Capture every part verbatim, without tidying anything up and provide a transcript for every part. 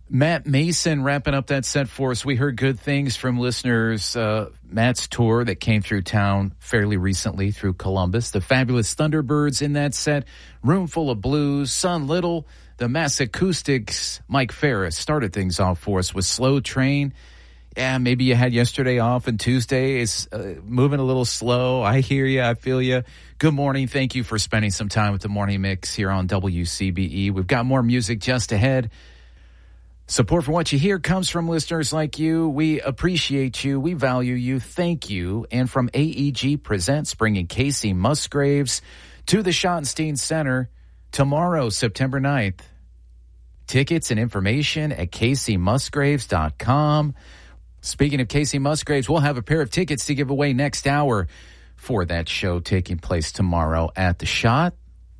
Matt Mason wrapping up that set for us. We heard good things from listeners. Uh, Matt's tour that came through town fairly recently through Columbus. The Fabulous Thunderbirds in that set. Room Full of Blues. Son Little. The Mass Acoustics. Mike Ferris started things off for us with Slow Train. Yeah, maybe you had yesterday off and Tuesday is uh, moving a little slow. I hear you. I feel you. Good morning. Thank you for spending some time with the Morning Mix here on W C B E. We've got more music just ahead. Support for what you hear comes from listeners like you. We appreciate you. We value you. Thank you. And from A E G Presents, bringing Casey Musgraves to the Schottenstein Center tomorrow, September ninth. Tickets and information at casey musgraves dot com. Speaking of Casey Musgraves, we'll have a pair of tickets to give away next hour for that show taking place tomorrow at the Schott.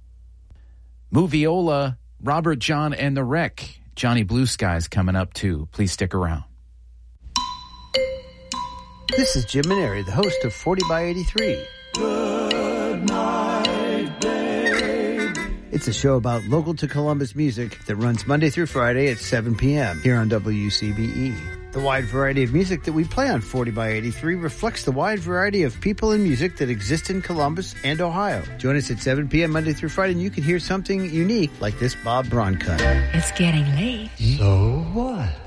Moviola, Robert John and the Wreck. Johnny Blue Sky's coming up, too. Please stick around. This is Jim Maneri, the host of forty by eighty-three. Good night, babe. It's a show about local to Columbus music that runs Monday through Friday at seven p.m. here on W C B E. The wide variety of music that we play on forty by eighty-three reflects the wide variety of people and music that exist in Columbus and Ohio. Join us at seven p.m. Monday through Friday and you can hear something unique like this Bob Braun cut. It's getting late. So what?